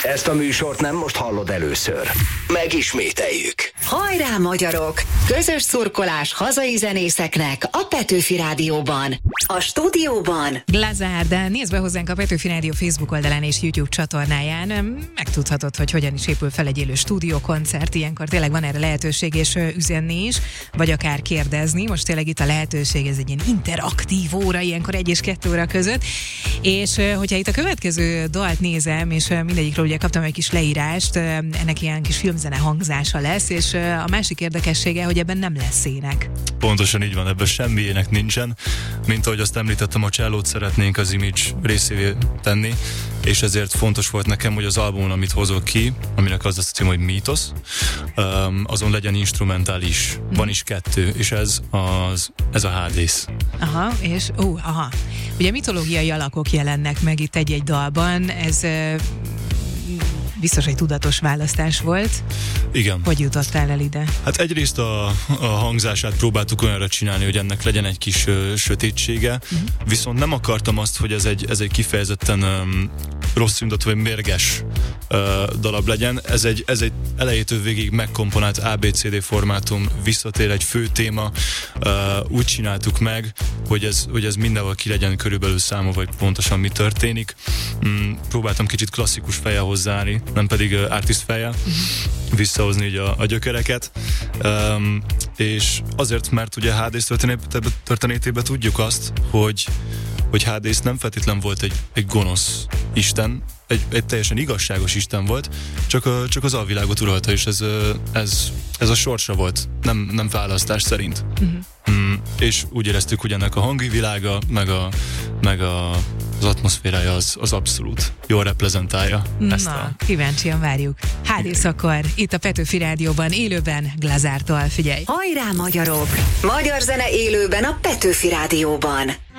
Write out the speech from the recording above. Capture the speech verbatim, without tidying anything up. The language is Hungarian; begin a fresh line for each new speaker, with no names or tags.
Ezt a műsort nem most hallod először. Megismételjük.
Hajrá, magyarok! Közös szurkolás hazai zenészeknek a Petőfi Rádióban. A stúdióban
Glazár, de nézd be hozzánk a Petőfi Rádió Facebook oldalán és YouTube csatornáján. Megtudhatod, hogy hogyan is épül fel egy élő stúdiókoncert. Ilyenkor tényleg van erre lehetőség és üzenni is, vagy akár kérdezni. Most tényleg itt a lehetőség, ez egy ilyen interaktív óra, ilyenkor egy és kettő óra között. És hogyha itt a következő dalt nézem, és mindegyikről ugye kaptam egy kis leírást, ennek ilyen kis filmzene hangzása lesz, és a másik érdekessége, hogy ebben nem lesz ének.
Pontosan így van, ebben semmi ének nincsen. Mint ahogy azt említettem, a csellót szeretnénk az image részévé tenni, és ezért fontos volt nekem, hogy az albumon, amit hozok ki, aminek az lesz a cím, hogy Mítosz, azon legyen instrumentális. Mm. Van is kettő, és ez, az, ez a hádész.
Aha, és ó, aha. Ugye mitológiai alakok jelennek meg itt egy-egy dalban, ez biztos egy tudatos választás volt.
Igen.
Hogy jutottál el ide?
Hát egyrészt a, a hangzását próbáltuk olyanra csinálni, hogy ennek legyen egy kis ö, sötétsége, uh-huh. viszont nem akartam azt, hogy ez egy, ez egy kifejezetten ö, rossz indulatú vagy mérges ö, darab legyen. Ez egy, ez egy elejétől végig megkomponált á bé cé dé formátum, visszatér egy fő téma. Ö, úgy csináltuk meg, hogy ez, hogy ez mindenhol ki legyen körülbelül számolva, vagy pontosan mi történik. Mm, próbáltam kicsit klasszikus fejjel hozzáállni, nem pedig uh, artist fejjel, uh-huh. visszahozni így a, a gyökereket. Um, és azért, mert ugye Hádész történetében, történetében tudjuk azt, hogy, hogy Hádész nem feltétlen volt egy, egy gonosz isten, egy, egy teljesen igazságos isten volt, csak, a, csak az alvilágot uralta, és ez, ez, ez a sorsa volt, nem, nem választás szerint. Uh-huh. Mm, és úgy éreztük, hogy ennek a hangi világa, meg, a, meg a, az atmoszférája az, az abszolút jól reprezentálja ezt.
Na,
a...
kíváncsian várjuk. Hádész akkor, itt a Petőfi Rádióban, élőben Glazártól, figyelj!
Hajrá, magyarok! Magyar zene élőben a Petőfi Rádióban.